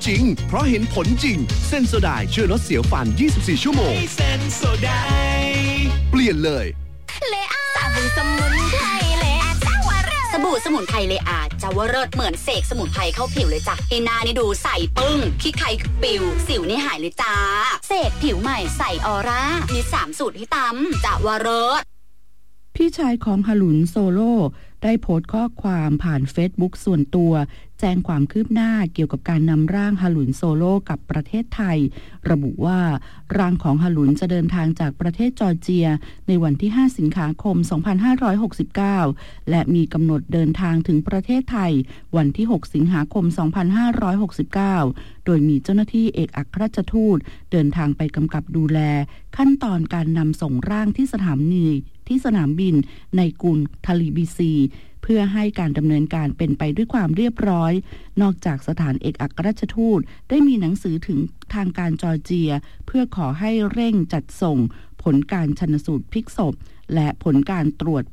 จริงเพราะเห็นผลจริงเซนโซไดช่วยลดเสียวฟัน24ชั่วโมงเซนโซไดเปลี่ยนเลยสบู่สมุนไพรเลอาจาวเลิศเหมือนเสกสมุนไพรเข้าผิวเลยจ้ะให้หน้านี่ดูใสปึ้งขี้ใครปิวสิวนี่หายเลยจ้าเสกผิวใหม่ใสออร่ามี3สูตรให้ตำจาวเลิศพี่ชายของฮาลุนโซโล่ได้โพสต์ข้อความผ่านเฟซบุ๊กส่วนตัวแจ้งความคืบหน้าเกี่ยวกับการนำร่างฮาลุนโซโล่กับประเทศไทยระบุว่าร่างของฮาลุนจะเดินทางจากประเทศจอร์เจียในวันที่5สิงหาคม2569และมีกำหนดเดินทางถึงประเทศไทยวันที่6สิงหาคม2569โดยมีเจ้าหน้าที่เอกอัครราชทูตเดินทางไปกำกับดูแลขั้นตอนการนำส่งร่างที่สนามบินในกรุงทาลีบีซีเพื่อให้การดำเนินการเป็นไปด้วยความเรียบร้อยนอกจากสถานเอกอัครราชทูตได้มีหนังสือถึงทางการจอร์เจียเพื่อขอให้เร่งจัดส่งผลการชันสูตรพลิกศพและผลการตรวจ